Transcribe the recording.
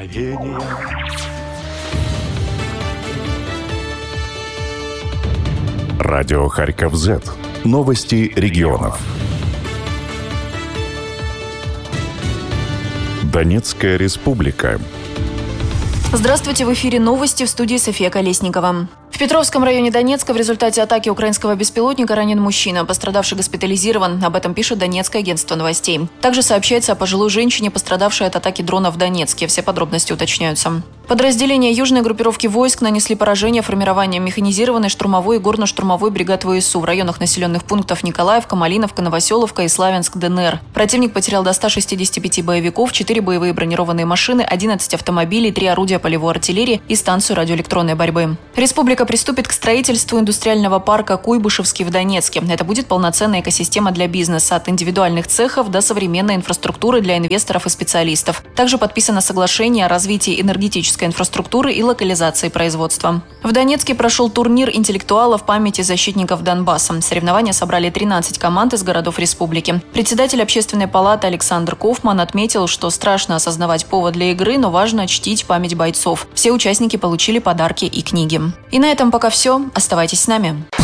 смирения. Радио Харьков Z. Новости регионов. Донецкая республика. Здравствуйте, в эфире новости, в студии София Колесникова. В Петровском районе Донецка в результате атаки украинского беспилотника ранен мужчина. Пострадавший госпитализирован. Об этом пишет Донецкое агентство новостей. Также сообщается о пожилой женщине, пострадавшей от атаки дрона в Донецке. Все подробности уточняются. Подразделения южной группировки войск нанесли поражение формированием механизированной штурмовой и горно-штурмовой бригад ВСУ в районах населенных пунктов Николаевка, Малиновка, Новоселовка и Славянск, ДНР. Противник потерял до 165 боевиков, 4 боевые бронированные машины, 11 автомобилей, 3 орудия полевой артиллерии и станцию радиоэлектронной борьбы. Республика приступит к строительству индустриального парка Куйбышевский в Донецке. Это будет полноценная экосистема для бизнеса, от индивидуальных цехов до современной инфраструктуры для инвесторов и специалистов. Также подписано соглашение о развитии энергетической инфраструктуры и локализации производства. В Донецке прошел турнир интеллектуалов памяти защитников Донбасса. Соревнования собрали 13 команд из городов республики. Председатель общественной палаты Александр Кофман отметил, что страшно осознавать повод для игры, но важно чтить память бойцов. Все участники получили подарки и книги. И на этом пока все. Оставайтесь с нами.